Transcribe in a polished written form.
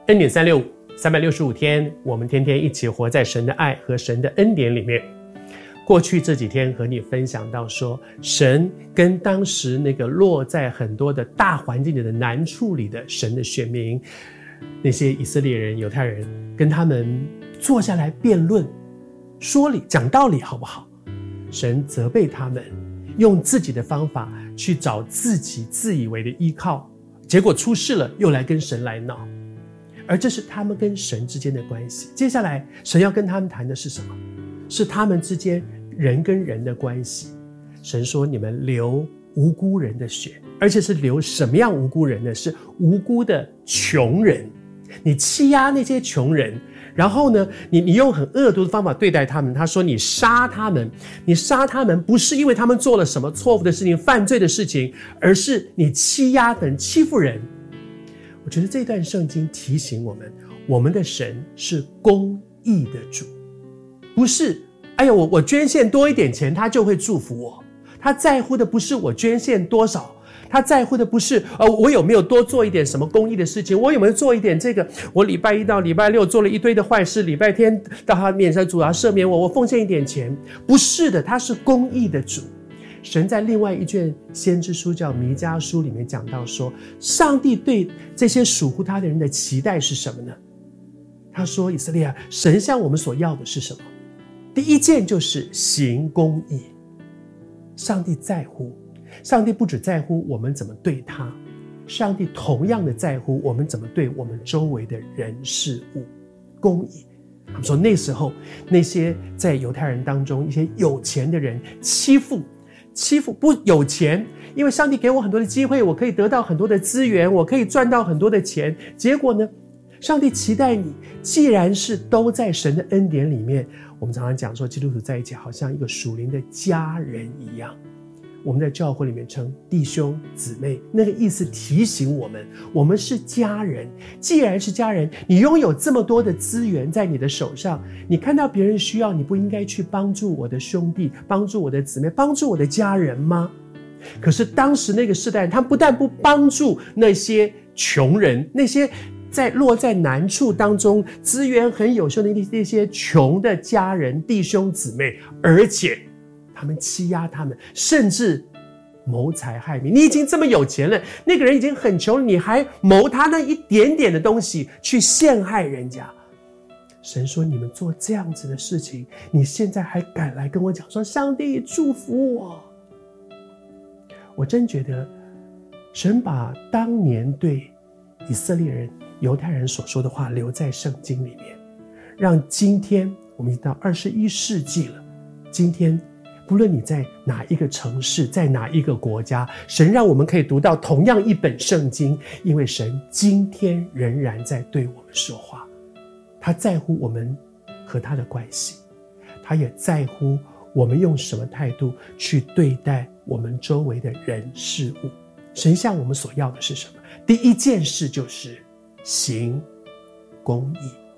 恩典365 365天，我们天天一起活在神的爱和神的恩典里面。过去这几天和你分享到说，神跟当时那个落在很多的大环境里的难处里的神的选民，那些以色列人、犹太人，跟他们坐下来辩论、说理、讲道理，好不好？神责备他们用自己的方法去找自己自以为的依靠，结果出事了，又来跟神来闹。而这是他们跟神之间的关系。接下来神要跟他们谈的是什么？是他们之间人跟人的关系。神说，你们流无辜人的血，而且是流什么样无辜人呢？是无辜的穷人。你欺压那些穷人，然后呢，你用很恶毒的方法对待他们。他说你杀他们，你杀他们不是因为他们做了什么错误的事情、犯罪的事情，而是你欺压人、欺负人。我觉得这段圣经提醒我们，我们的神是公义的主，不是哎呀我捐献多一点钱他就会祝福我。他在乎的不是我捐献多少，他在乎的不是我有没有多做一点什么公益的事情，我有没有做一点这个，我礼拜一到礼拜六做了一堆的坏事，礼拜天到他面前，主要赦免我，我奉献一点钱。不是的，他是公义的主。神在另外一卷先知书叫弥迦书里面讲到说，上帝对这些属乎他的人的期待是什么呢？他说，以色列啊，神向我们所要的是什么？第一件就是行公义。上帝在乎，上帝不只在乎我们怎么对他，上帝同样的在乎我们怎么对我们周围的人事物。公义，他们说那时候那些在犹太人当中一些有钱的人欺负不有钱，因为上帝给我很多的机会，我可以得到很多的资源，我可以赚到很多的钱。结果呢，上帝期待你既然是都在神的恩典里面，我们常常讲说基督徒在一起好像一个属灵的家人一样。我们在教会里面称弟兄姊妹，那个意思提醒我们，我们是家人。既然是家人，你拥有这么多的资源在你的手上，你看到别人需要，你不应该去帮助我的兄弟，帮助我的姊妹，帮助我的家人吗？可是当时那个世代，他们不但不帮助那些穷人，那些落在难处当中资源很有限的那些穷的家人弟兄姊妹，而且他们欺压他们，甚至谋财害命。你已经这么有钱了，那个人已经很穷了，你还谋他那一点点的东西去陷害人家。神说，你们做这样子的事情，你现在还敢来跟我讲说上帝祝福我？我真觉得神把当年对以色列人、犹太人所说的话留在圣经里面，让今天我们已经到21世纪了，今天不论你在哪一个城市，在哪一个国家，神让我们可以读到同样一本圣经，因为神今天仍然在对我们说话。他在乎我们和他的关系，他也在乎我们用什么态度去对待我们周围的人事物。神向我们所要的是什么？第一件事就是行公义。